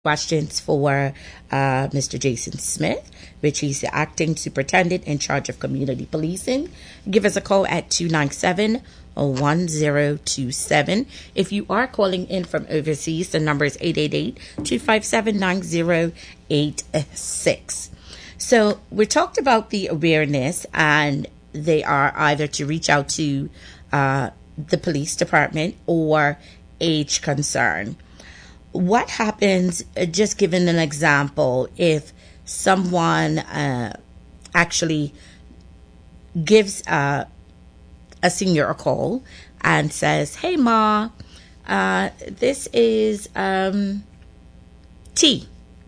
questions for Mr. Jason Smith, which he's the acting superintendent in charge of community policing. Give us a call at 297-1027. If you are calling in from overseas, the number is 888-257-9086. So we talked about the awareness, and they are either to reach out to the police department or age concern. What happens, just giving an example, if someone actually gives a senior a call and says, "Hey, Ma, this is T.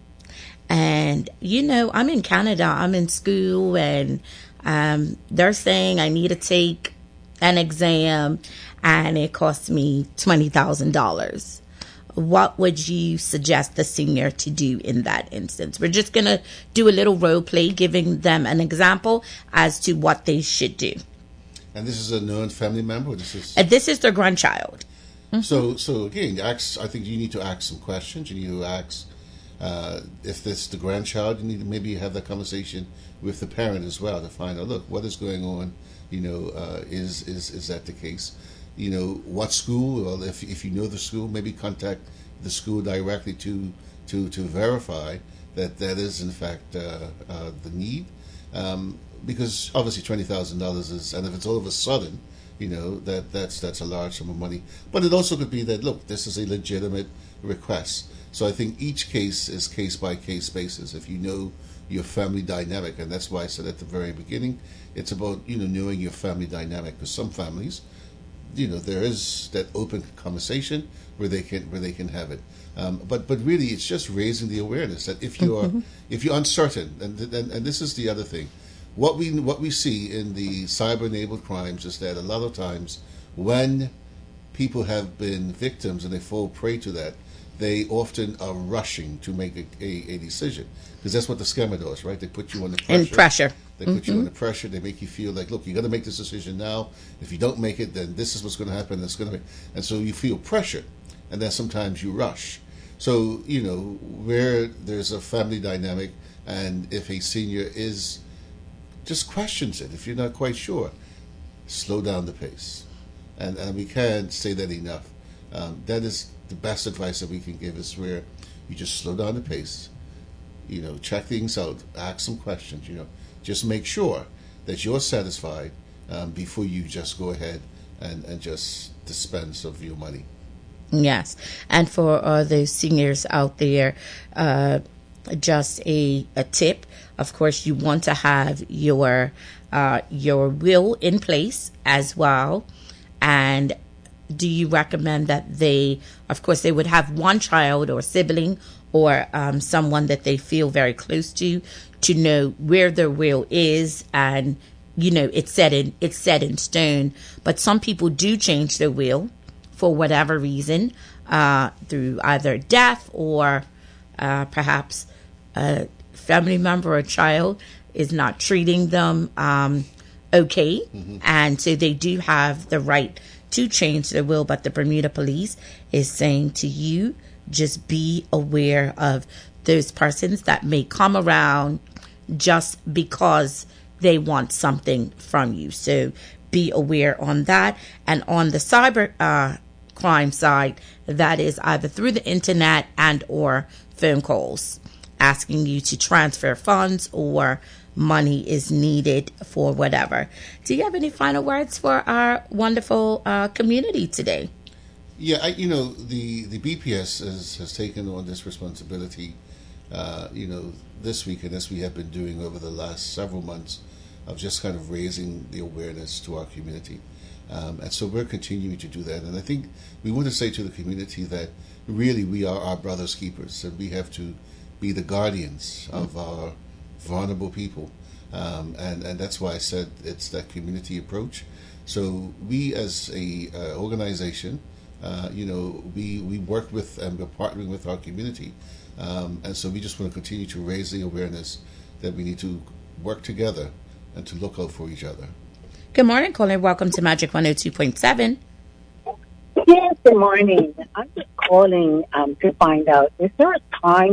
And, I'm in Canada, I'm in school, and they're saying I need to take an exam, and it costs me $20,000. What would you suggest the senior to do in that instance?" We're just going to do a little role play, giving them an example as to what they should do. And this is a known family member? Or this is their grandchild. Mm-hmm. So again, I think you need to ask some questions. You need to ask if this is the grandchild. You need to maybe have that conversation with the parent as well to find out, look, what is going on? Is that the case? What school? Well, if you know the school, maybe contact the school directly to verify that is in fact the need. Because obviously $20,000 is, and if it's all of a sudden, that's a large sum of money. But it also could be that, look, this is a legitimate request. So I think each case is case by case basis. If you know your family dynamic, and that's why I said at the very beginning, it's about knowing your family dynamic. Because some families, there is that open conversation where they can have it. But really, it's just raising the awareness that if you're uncertain, and this is the other thing, what we see in the cyber-enabled crimes is that a lot of times when people have been victims and they fall prey to that, they often are rushing to make a decision, because that's what the scammer does, right? They put you under pressure. And pressure. They put you under pressure. They make you feel like, look, you got to make this decision now. If you don't make it, then this is what's going to happen. And so you feel pressure, and then sometimes you rush. So where there's a family dynamic, and if a senior just questions it, if you're not quite sure, slow down the pace, and we can't say that enough. That is the best advice that we can give, is where you just slow down the pace, check things out, ask some questions, just make sure that you're satisfied before you just go ahead and just dispense of your money. Yes. And for those seniors out there, just a tip. Of course, you want to have your will in place as well. And do you recommend that they would have one child or sibling or someone that they feel very close to know where their will is, and it's set in stone. But some people do change their will for whatever reason, through either death or perhaps a family member or a child is not treating them okay, and so they do have the right to change their will. But the Bermuda Police is saying to you, just be aware of those persons that may come around just because they want something from you. So be aware on that. And on the cyber crime side, that is either through the internet and or phone calls asking you to transfer funds or money is needed for whatever. Do you have any final words for our wonderful community today? Yeah, the BPS has taken on this responsibility, this week, and as we have been doing over the last several months, of just kind of raising the awareness to our community. And so we're continuing to do that. And I think we want to say to the community that really we are our brother's keepers, and we have to be the guardians of our vulnerable people. And that's why I said it's that community approach. So we as a organization, we work with and we're partnering with our community. And so we just want to continue to raise the awareness that we need to work together and to look out for each other. Good morning, caller. Welcome to Magic 102.7. Yes, Good morning. I'm just calling to find out, is there a time